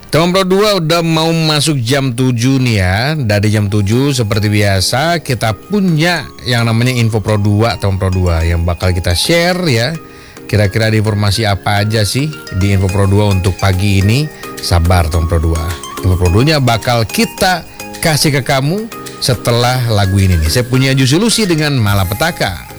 Teman Pro 2 udah mau masuk jam 7 nih ya. Dari jam 7 seperti biasa kita punya yang namanya Info Pro 2, Teman Pro 2 yang bakal kita share ya. Kira-kira ada informasi apa aja sih di Info Pro 2 untuk pagi ini? Sabar Teman Pro 2. Info Pro 2-nya bakal kita kasih ke kamu setelah lagu ini nih. Saya punya Jusulusi dengan Malapetaka.